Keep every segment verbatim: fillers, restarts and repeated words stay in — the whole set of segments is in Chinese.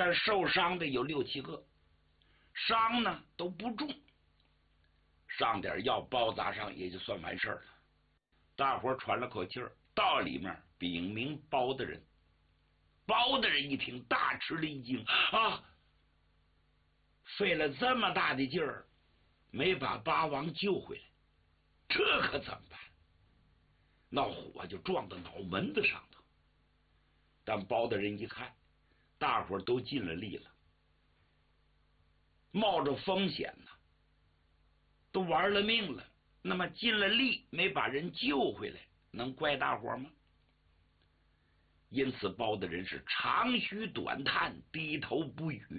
但受伤的有六七个，伤呢都不重，上点药包扎上也就算完事儿了。大伙喘了口气儿，到里面禀明包大人。包大人一听，大吃了一惊啊！费了这么大的劲儿，没把八王救回来，这可怎么办？那火就撞到脑门子上头。但包大人一看，大伙都尽了力了，冒着风险呢，都玩了命了，那么尽了力没把人救回来，能怪大伙吗？因此包大人是长吁短叹，低头不语。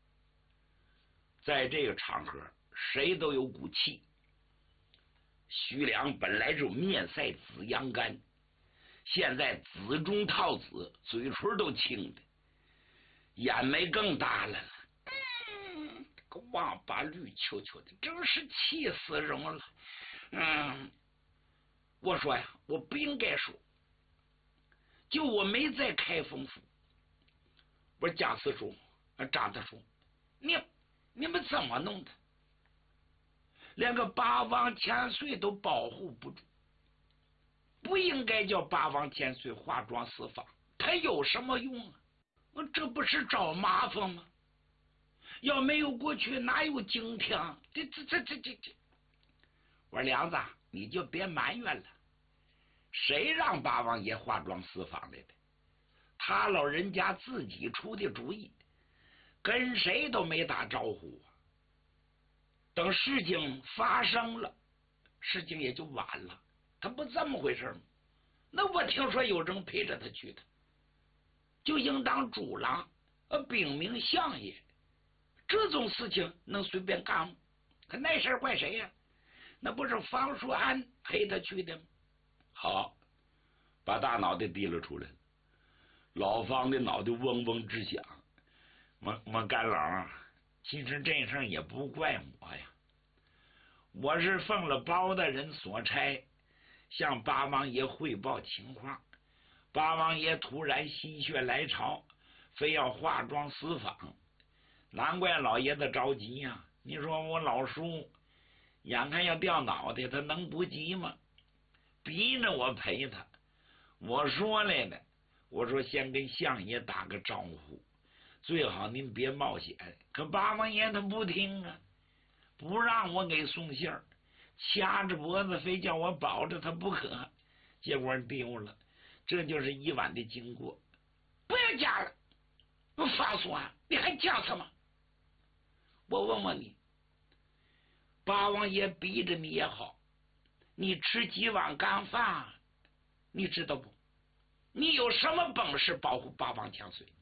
在这个场合，谁都有股气。徐良本来就面赛紫阳干，现在紫中套紫，嘴唇都青的，眼眉更大了。嗯，这个王八绿球球的，真是气死人了。嗯，我说呀，我不应该说，就我没在开封府。我说贾四叔、张大叔，你你们怎么弄的？连个八王千岁都保护不住，不应该叫八王千岁化妆四方，他有什么用啊？这不是找麻烦吗？要没有过去，哪有今天？这这这这这这！我说梁子，你就别埋怨了，谁让八王爷化妆四方来的？他老人家自己出的主意，跟谁都没打招呼啊。等事情发生了，事情也就晚了。他不这么回事吗？那我听说有人陪着他去的，就应当主郎呃禀明相爷，这种事情能随便干吗？可那事儿怪谁呀？那不是方叔安陪他去的吗？好，把大脑袋提了出来。老方的脑袋嗡嗡直响。我我干老，其实这事儿也不怪我呀，我是奉了包大人所差，向八王爷汇报情况。八王爷突然心血来潮，非要化妆私访，难怪老爷子着急呀、啊。你说我老叔眼看要掉脑袋，他能不急吗？逼着我陪他。我说来的，我说先跟相爷打个招呼，最好您别冒险。可八王爷他不听啊，不让我给送信儿，掐着脖子非叫我保着他不可，结果丢了。这就是一晚的经过。不要讲了，方叔啊，你还讲什么？我问问你，八王爷逼着你也好，你吃几碗干饭，你知道不？你有什么本事保护八王千岁？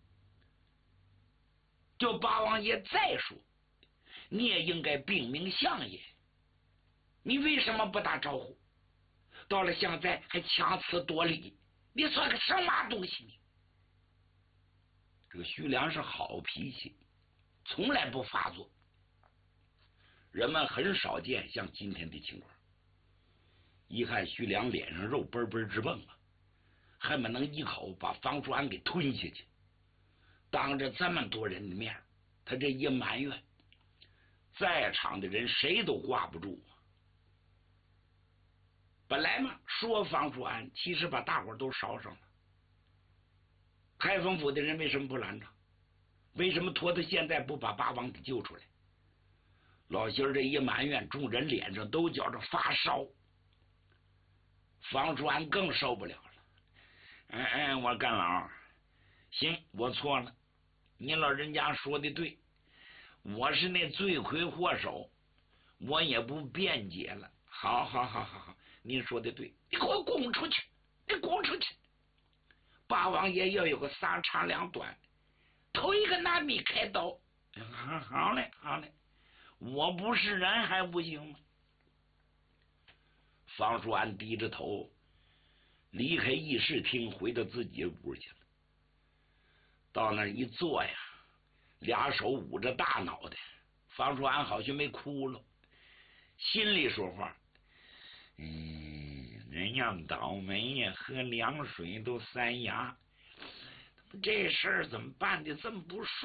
就八王爷再说，你也应该禀明相爷，你为什么不打招呼？到了现在还强词夺理，你算个什么东西你？这个徐良是好脾气，从来不发作，人们很少见像今天的情况。一看徐良脸上肉嘣嘣直蹦啊，恨不能一口把方叔安给吞下去。当着这么多人的面，他这一埋怨，在场的人谁都挂不住。本来嘛，说方叔安，其实把大伙都捎上了。开封府的人为什么不拦着？为什么拖到现在不把八王给救出来？老心儿这一埋怨，众人脸上都觉着发烧。方叔安更受不了了。嗯嗯，我干老，行，我错了。你老人家说的对，我是那罪魁祸首，我也不辩解了。好好好好好，你说的对，你给我滚出去，你滚出去！八王爷要有个三长两短，头一个拿米开刀。好好嘞，好嘞，我不是人还不行吗？方叔安低着头离开议事厅，回到自己屋去了。到那一坐呀，俩手捂着大脑袋，方叔安好像没哭了，心里说话：嗯，人家倒霉呀，喝凉水都塞牙，这事儿怎么办的这么不顺？